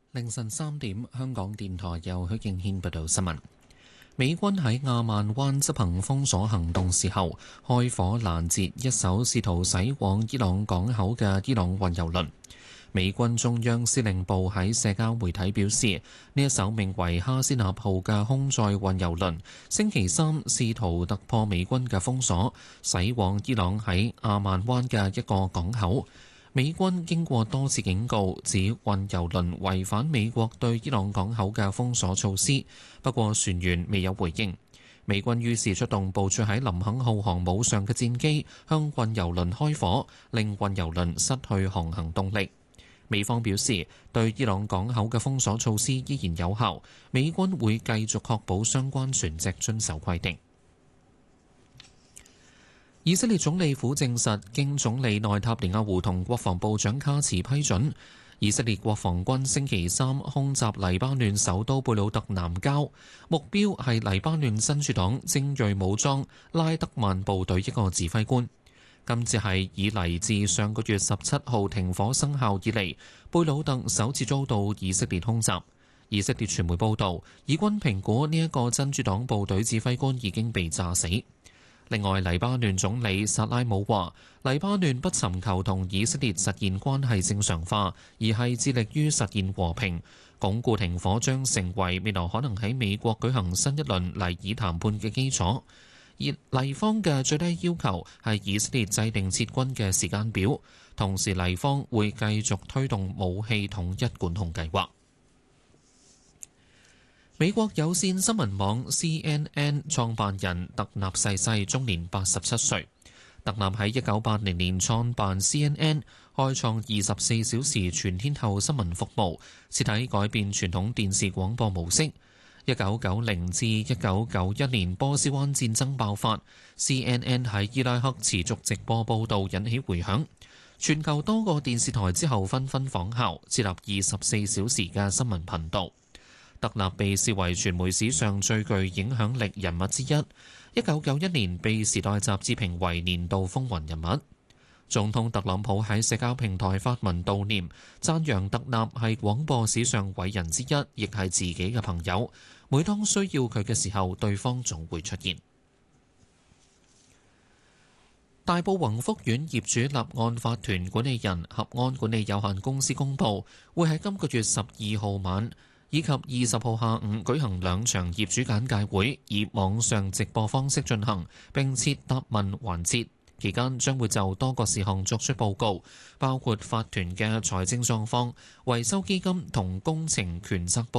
凌晨3點，香港電台由許敬軒報道新聞。美軍喺亞曼灣執行封鎖行動時候，開火攔截一艘試圖駛往伊朗港口嘅伊朗運油輪。美軍中央司令部喺社交媒體表示，呢一艘名為哈斯納號嘅空載運油輪，星期三試圖突破美軍嘅封鎖，駛往伊朗喺亞曼灣嘅一個港口。美軍經過多次警告，指運油輪違反美國對伊朗港口嘅封鎖措施，不過船員未有回應。美軍於是出動部署喺林肯號航母上嘅戰機，向運油輪開火，令運油輪失去航行動力。美方表示，對伊朗港口嘅封鎖措施依然有效，美軍會繼續確保相關船隻遵守規定。以色列總理府證實，經總理內塔尼亞胡同國防部長卡茨批准，以色列國防軍星期三空襲黎巴嫩首都貝魯特南郊，目標係黎巴嫩真主黨精銳武裝拉德曼部隊一個指揮官。今次係以嚟自上個月17號停火生效以嚟，貝魯特首次遭到以色列空襲。以色列傳媒報導，以軍評估呢一個真主黨部隊指揮官已經被炸死。另外，黎巴嫩總理薩拉姆話，黎巴嫩不尋求同以色列實現關係正常化，而係致力於實現和平。鞏固停火將成為未來可能喺美國舉行新一輪黎以談判嘅基礎。而黎方嘅最低要求係以色列制定撤軍嘅時間表，同時黎方會繼續推動武器統一管控計劃。美國有線新聞網 CNN 創辦人特納逝世，終年87歲。特納喺1980年創辦 CNN， 開創24小時全天候新聞服務，徹底改變傳統電視廣播模式。1990至1991年波斯灣戰爭爆發， CNN 喺伊拉克持續直播報導，引起迴響。全球多個電視台之後紛紛仿效，設立24小時嘅新聞頻道。特納被視為傳媒史上最具影響力人物之一。1991年被《時代》雜誌評為年度風雲人物。總統特朗普喺社交平台發文悼念，讚揚特納係廣播史上偉人之一，亦係自己嘅朋友。每當需要佢嘅時候，對方總會出現。大埔宏福苑業主立案法團管理人合安管理有限公司公佈，會喺今個月12號晚以及20號下午舉行2場業主簡介會，以網上直播方式進行，並設答問環節。期間將會就多個事項作出報告，包括法團嘅財政狀況、維修基金同工程權責報